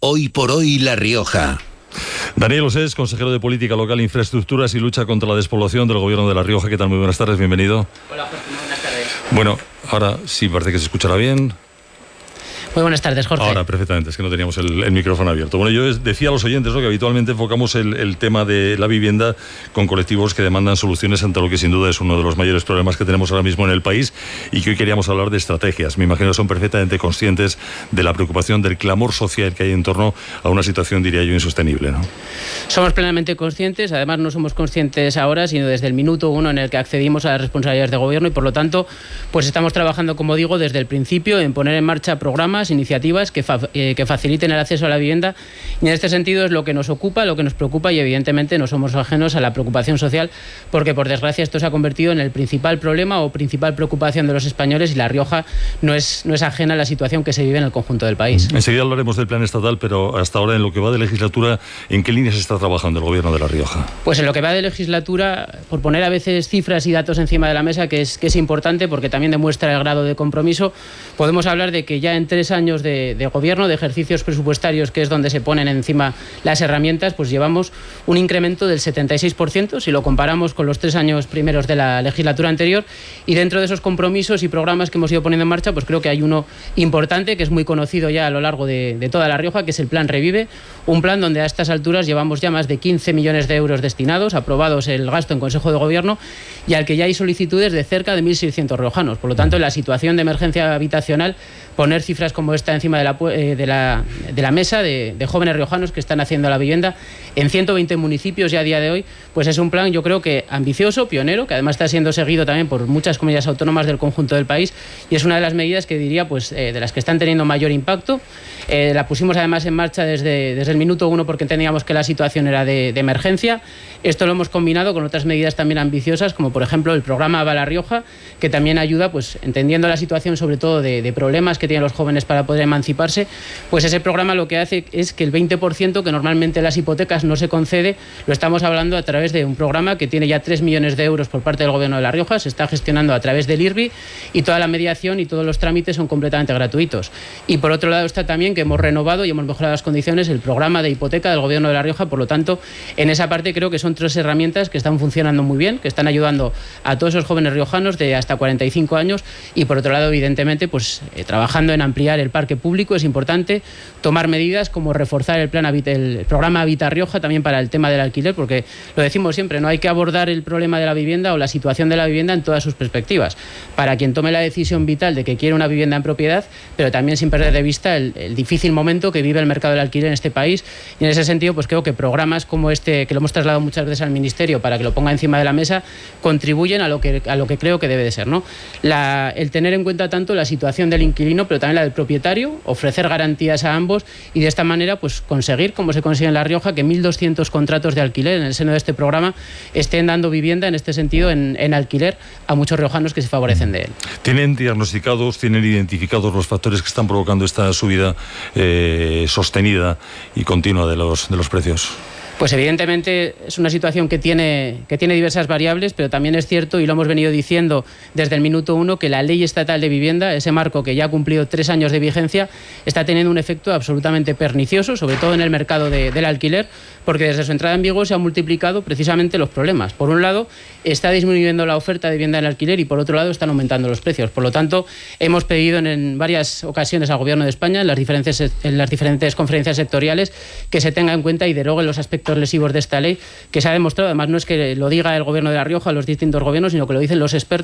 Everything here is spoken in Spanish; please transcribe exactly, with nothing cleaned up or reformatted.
Hoy por hoy La Rioja. Daniel Osés, consejero de Política Local, Infraestructuras y Lucha contra la Despoblación del Gobierno de La Rioja. ¿Qué tal? Muy buenas tardes, bienvenido. Hola, Jorge, muy buenas tardes. Bueno, ahora sí parece que se escuchará bien. Muy buenas tardes, Jorge. Ahora, perfectamente, es que no teníamos el, el micrófono abierto. Bueno, yo decía a los oyentes, ¿no?, que habitualmente enfocamos el, el tema de la vivienda con colectivos que demandan soluciones ante lo que sin duda es uno de los mayores problemas que tenemos ahora mismo en el país, y que hoy queríamos hablar de estrategias. Me imagino que son perfectamente conscientes de la preocupación, del clamor social que hay en torno a una situación, diría yo, insostenible, ¿no? Somos plenamente conscientes, además no somos conscientes ahora, sino desde el minuto uno en el que accedimos a las responsabilidades de gobierno, y por lo tanto, pues estamos trabajando, como digo, desde el principio en poner en marcha programas, iniciativas que, fa eh, que faciliten el acceso a la vivienda, y en este sentido es lo que nos ocupa, lo que nos preocupa, y evidentemente no somos ajenos a la preocupación social, porque por desgracia esto se ha convertido en el principal problema o principal preocupación de los españoles, y La Rioja no es, no es ajena a la situación que se vive en el conjunto del país. Enseguida hablaremos del plan estatal, pero hasta ahora, en lo que va de legislatura, ¿en qué líneas está trabajando el Gobierno de La Rioja? Pues en lo que va de legislatura, por poner a veces cifras y datos encima de la mesa, que es, que es importante porque también demuestra el grado de compromiso, podemos hablar de que ya en tres años de De, de gobierno, de ejercicios presupuestarios, que es donde se ponen encima las herramientas, pues llevamos un incremento del setenta y seis por ciento si lo comparamos con los tres años primeros de la legislatura anterior, y dentro de esos compromisos y programas que hemos ido poniendo en marcha, pues creo que hay uno importante que es muy conocido ya a lo largo de, de toda La Rioja, que es el Plan Revive, un plan donde a estas alturas llevamos ya más de quince millones de euros destinados, aprobados el gasto en Consejo de Gobierno, y al que ya hay solicitudes de cerca de mil seiscientos riojanos. Por lo tanto, en la situación de emergencia habitacional, poner cifras como esta encima de la, de la, de la mesa de, de jóvenes riojanos que están haciendo la vivienda en ciento veinte municipios ya a día de hoy, pues es un plan, yo creo que ambicioso, pionero, que además está siendo seguido también por muchas comunidades autónomas del conjunto del país, y es una de las medidas que diría, pues eh, de las que están teniendo mayor impacto. Eh, la pusimos además en marcha desde, desde el minuto uno porque entendíamos que la situación era de, de emergencia. Esto lo hemos combinado con otras medidas también ambiciosas, como por ejemplo el programa Va La Rioja, que también ayuda, pues entendiendo la situación sobre todo de, de problemas que tienen los jóvenes para poder emanciparse, pues ese programa lo que hace es que el veinte por ciento que normalmente las hipotecas no se concede, lo estamos hablando a través de un programa que tiene ya tres millones de euros por parte del Gobierno de La Rioja, se está gestionando a través del I R B I, y toda la mediación y todos los trámites son completamente gratuitos. Y por otro lado está también que hemos renovado y hemos mejorado las condiciones el programa de hipoteca del Gobierno de La Rioja. Por lo tanto, en esa parte creo que son tres herramientas que están funcionando muy bien, que están ayudando a todos esos jóvenes riojanos de hasta cuarenta y cinco años, y por otro lado, evidentemente, pues eh, trabajando en ampliar el parque público. Es importante tomar medidas como reforzar el plan Habita, el programa Habita Rioja también para el tema del alquiler, porque lo decimos siempre, no hay que abordar el problema de la vivienda o la situación de la vivienda en todas sus perspectivas. Para quien tome la decisión vital de que quiere una vivienda en propiedad, pero también sin perder de vista el, el difícil momento que vive el mercado del alquiler en este país, y en ese sentido pues creo que programas como este, que lo hemos trasladado muchas veces al Ministerio para que lo ponga encima de la mesa, contribuyen a lo que, a lo que creo que debe de ser, ¿no? La, el tener en cuenta tanto la situación del inquilino, pero también la del propietario, ofrecer garantías a ambos, y de esta manera pues conseguir, como se consigue en La Rioja, que mil doscientos contratos de alquiler en el seno de este programa estén dando vivienda en este sentido en, en alquiler a muchos riojanos que se favorecen de él. ¿Tienen diagnosticados, tienen identificados los factores que están provocando esta subida eh, sostenida y continua de los, de los precios? Pues evidentemente es una situación que tiene, que tiene diversas variables, pero también es cierto, y lo hemos venido diciendo desde el minuto uno, que la Ley Estatal de Vivienda, ese marco que ya ha cumplido tres años de vigencia, está teniendo un efecto absolutamente pernicioso, sobre todo en el mercado de, del alquiler, porque desde su entrada en vigor se han multiplicado precisamente los problemas. Por un lado, está disminuyendo la oferta de vivienda en alquiler, y por otro lado están aumentando los precios. Por lo tanto, hemos pedido en, en varias ocasiones al Gobierno de España, en las diferentes, en las diferentes conferencias sectoriales, que se tenga en cuenta y deroguen los aspectos lesivos de esta ley, que se ha demostrado, además no es que lo diga el Gobierno de La Rioja, los distintos gobiernos, sino que lo dicen los expertos